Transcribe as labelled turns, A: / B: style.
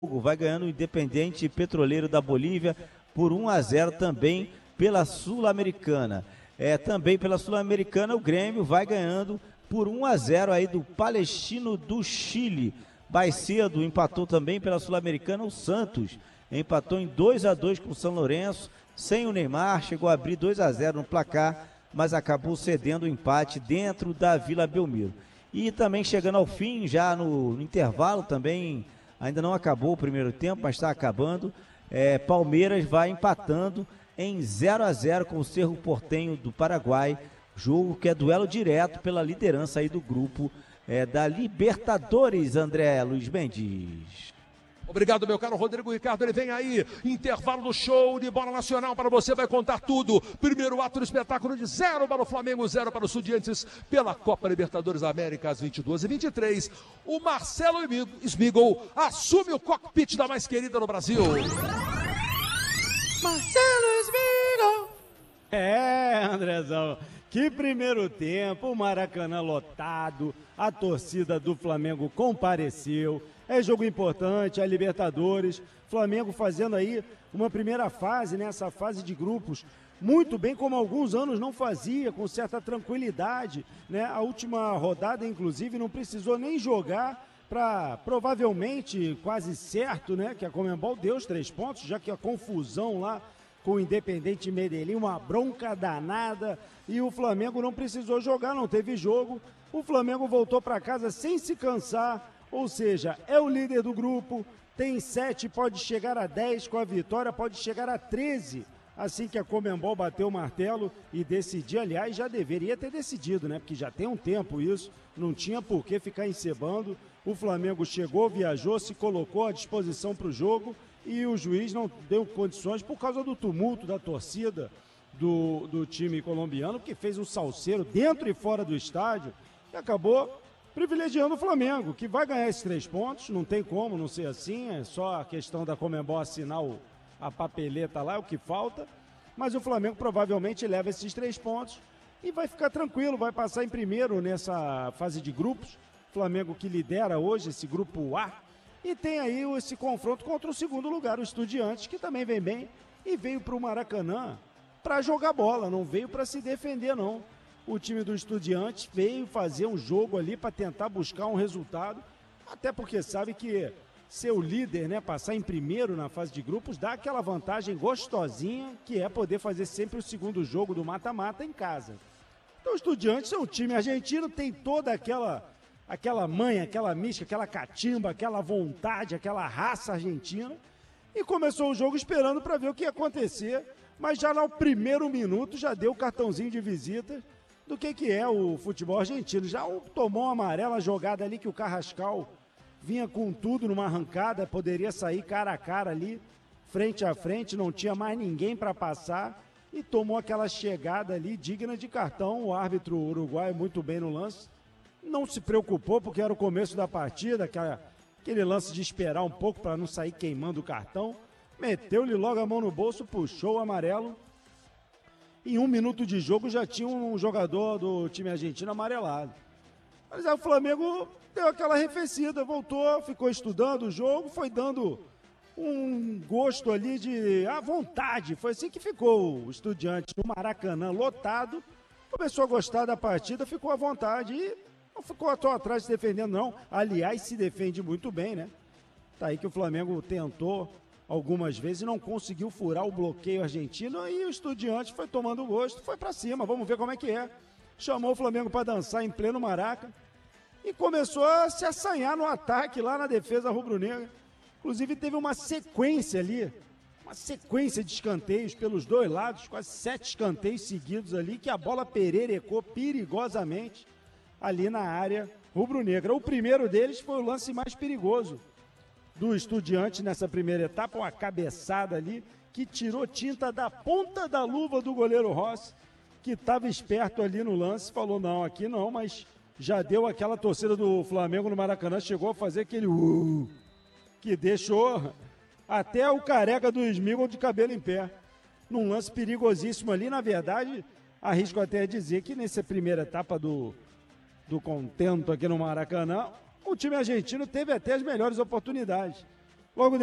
A: vai ganhando o Independiente Petroleiro da Bolívia por 1-0 também pela Sul-Americana. Também pela Sul-Americana o Grêmio vai ganhando por 1-0 aí do Palestino do Chile. Mais cedo empatou também pela Sul-Americana o Santos. Empatou em 2-2 com o São Lourenço, sem o Neymar, chegou a abrir 2-0 no placar, mas acabou cedendo o empate dentro da Vila Belmiro. E também chegando ao fim, já no intervalo também, ainda não acabou o primeiro tempo, mas está acabando. Palmeiras vai empatando em 0-0 com o Cerro Porteño do Paraguai, jogo que é duelo direto pela liderança aí do grupo da Libertadores, André Luiz Mendes.
B: Obrigado, meu caro Rodrigo Ricardo, ele vem aí, intervalo do show de bola nacional para você, vai contar tudo. Primeiro ato do espetáculo de 0 para o Flamengo, 0 para os Estudiantes pela Copa Libertadores da América, às 22 e 23. O Marcelo Smigol assume o cockpit da mais querida no Brasil.
C: Marcelo Smigol. Andrezão, que primeiro tempo, o Maracanã lotado, a torcida do Flamengo compareceu. É jogo importante, a Libertadores, Flamengo fazendo aí uma primeira fase, nessa fase de grupos, muito bem, como há alguns anos não fazia, com certa tranquilidade, né? A última rodada, inclusive, não precisou nem jogar para, provavelmente, quase certo, né? Que a Conmebol deu os 3 pontos, já que a confusão lá com o Independiente Medellín, uma bronca danada, e o Flamengo não precisou jogar, não teve jogo. O Flamengo voltou para casa sem se cansar, ou seja, é o líder do grupo, tem 7, pode chegar a 10 com a vitória, pode chegar a 13, assim que a Conmebol bateu o martelo e decidir. Aliás, já deveria ter decidido, né? Porque já tem um tempo isso, não tinha por que ficar encebando. O Flamengo chegou, viajou, se colocou à disposição para o jogo e o juiz não deu condições por causa do tumulto da torcida do time colombiano, que fez um salseiro dentro e fora do estádio e acabou privilegiando o Flamengo, que vai ganhar esses 3 pontos, não tem como não ser assim, é só a questão da Conmebol assinar a papeleta lá, é o que falta, mas o Flamengo provavelmente leva esses 3 pontos e vai ficar tranquilo, vai passar em primeiro nessa fase de grupos, Flamengo que lidera hoje esse grupo A, e tem aí esse confronto contra o segundo lugar, o Estudiantes, que também vem bem e veio para o Maracanã para jogar bola, não veio para se defender não. O time do Estudiantes veio fazer um jogo ali para tentar buscar um resultado, até porque sabe que ser o líder, né, passar em primeiro na fase de grupos, dá aquela vantagem gostosinha, que é poder fazer sempre o segundo jogo do mata-mata em casa. Então o Estudiantes é um time argentino, tem toda aquela manha, aquela mística, aquela catimba, aquela vontade, aquela raça argentina, e começou o jogo esperando para ver o que ia acontecer, mas já no primeiro minuto já deu o cartãozinho de visita do que é o futebol argentino. Já tomou uma amarela jogada ali que o Carrascal vinha com tudo numa arrancada, poderia sair cara a cara ali, frente a frente, não tinha mais ninguém para passar e tomou aquela chegada ali digna de cartão. O árbitro uruguaio muito bem no lance, não se preocupou porque era o começo da partida, aquele lance de esperar um pouco para não sair queimando o cartão, meteu-lhe logo a mão no bolso, puxou o amarelo. Em 1 minuto de jogo já tinha um jogador do time argentino amarelado. Mas aí o Flamengo deu aquela arrefecida, voltou, ficou estudando o jogo, foi dando um gosto ali de vontade. Foi assim que ficou o Estudiante no Maracanã lotado, começou a gostar da partida, ficou à vontade e não ficou só atrás se defendendo não. Aliás, se defende muito bem, né? Tá aí que o Flamengo tentou algumas vezes e não conseguiu furar o bloqueio argentino, e o Estudiante foi tomando gosto, foi pra cima, vamos ver como é que é. Chamou o Flamengo para dançar em pleno Maraca e começou a se assanhar no ataque lá na defesa rubro-negra. Inclusive teve uma sequência ali, uma sequência de escanteios pelos dois lados, quase 7 escanteios seguidos ali, que a bola pererecou perigosamente ali na área rubro-negra. O primeiro deles foi o lance mais perigoso do Estudiante nessa primeira etapa, uma cabeçada ali que tirou tinta da ponta da luva do goleiro Rossi, que estava esperto ali no lance, falou não, aqui não, mas já deu aquela torcida do Flamengo no Maracanã, chegou a fazer aquele que deixou até o careca do Smigol de cabelo em pé, num lance perigosíssimo ali. Na verdade, arrisco até dizer que nessa primeira etapa do contento aqui no Maracanã, o time argentino teve até as melhores oportunidades. Logo